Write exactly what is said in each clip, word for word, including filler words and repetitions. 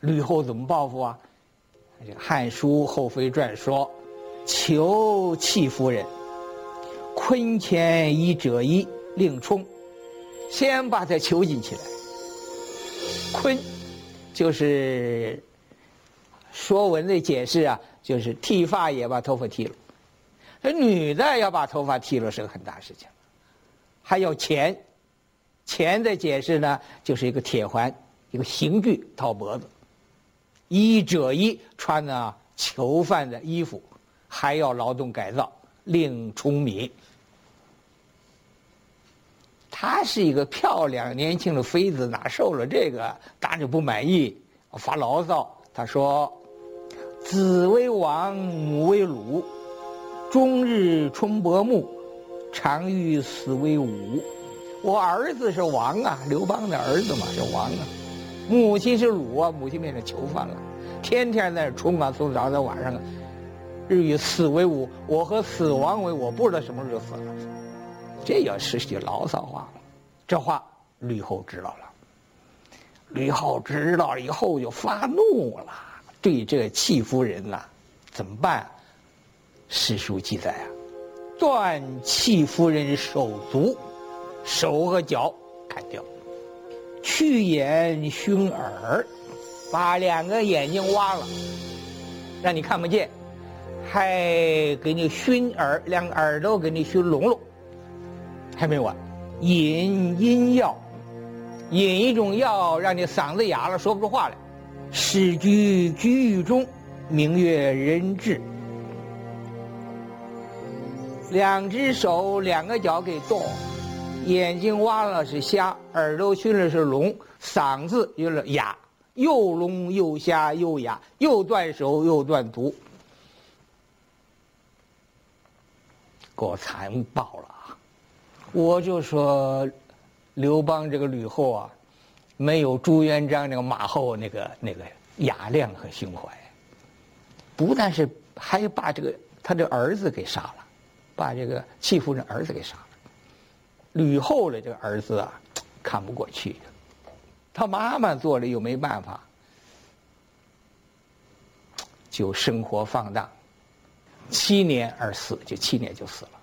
吕后怎么报复啊？这个《汉书·后妃传》说：“求戚夫人，坤前一者一，令冲。”先把他囚禁起来。坤，就是《说文》的解释啊，就是剃发也把头发剃了。这女的要把头发剃了是个很大事情。还有钳，钳的解释呢，就是一个铁环，一个刑具套脖子。一者一，穿呢囚犯的衣服，还要劳动改造，令冲米。她是一个漂亮年轻的妃子，哪受了这个？当然不满意，发牢骚。她说：“子为王，母为鲁，终日春伯木，常欲死为伍。”我儿子是王啊，刘邦的儿子嘛是王啊，母亲是鲁啊，母亲变成囚犯了，天天在那冲啊，从早到晚上，日与死为伍，我和死亡为伍，我不知道什么时候死了。这也是句牢骚话，这话吕后知道了。吕后知道了以后就发怒了，对这戚夫人呐、啊，怎么办？史书记载啊，断戚夫人手足，手和脚砍掉，去眼熏耳，把两个眼睛挖了，让你看不见，还给你熏耳，两个耳朵给你熏聋了。还没完，饮阴药，饮一种药让你嗓子哑了，说不出话来，使居居狱中，名曰人质。两只手两个脚给剁，眼睛挖了是瞎，耳朵熏了是聋，嗓子有了哑，又聋又瞎又哑，又断手又断足，够残暴了。我就说，刘邦这个吕后啊，没有朱元璋那个马后那个那个雅量和胸怀，不但是还把这个他的儿子给杀了，把这个戚夫人儿子给杀了。吕后的这个儿子啊，看不过去，他妈妈做了又没办法，就生活放荡，七年而死，就七年就死了。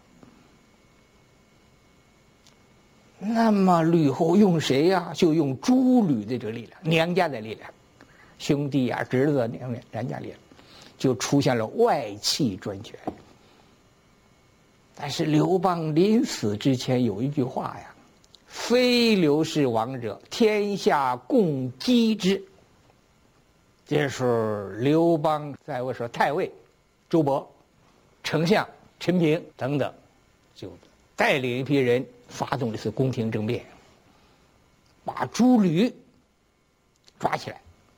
那么吕后用谁呀、啊？就用诸吕的这个力量，娘家的力量，兄弟呀、啊、侄子、娘家娘家力量，就出现了外戚专权。但是刘邦临死之前有一句话呀：“非刘氏亡者，天下共击之。”这是刘邦在位时候，太尉周勃、丞相陈平等等，就带领一批人发动了一次宫廷政变，把诸吕抓起来，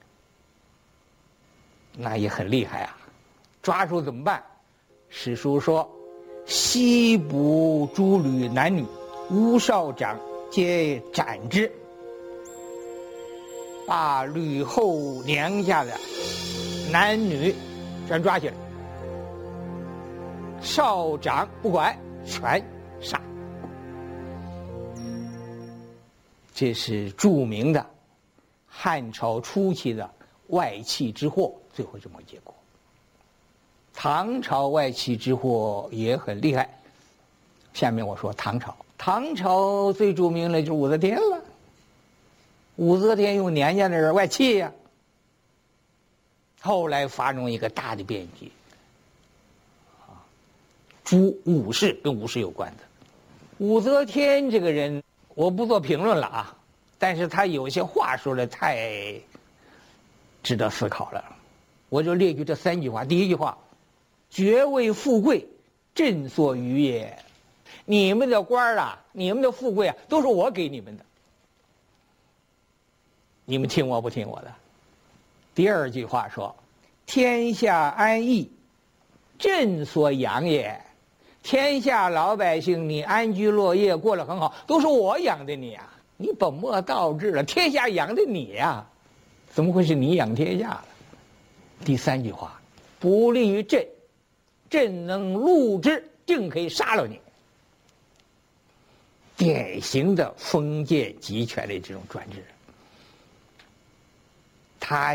那也很厉害啊！抓住怎么办？史书说：“悉捕诸吕男女，无少长，皆斩之。”把吕后娘家的男女全抓起来，少长不管，全杀。这是著名的汉朝初期的外戚之祸，最后这么个结果。唐朝外戚之祸也很厉害。下面我说唐朝，唐朝最著名的就是武则天了。武则天用娘家的人外戚呀、啊，后来发生一个大的变局，啊，诛武士跟武士有关的。武则天这个人，我不做评论了啊，但是他有些话说的太值得思考了。我就列举这三句话。第一句话：爵位富贵，朕所予也。你们的官啊，你们的富贵啊，都是我给你们的。你们听我不听我的。第二句话说：天下安逸，朕所养也。天下老百姓你安居乐业过得很好，都是我养的你啊！你本末倒置了，天下养的你呀、啊，怎么会是你养天下了？第三句话：不利于朕，朕能戮之，朕可以杀了你。典型的封建集权的这种专制。他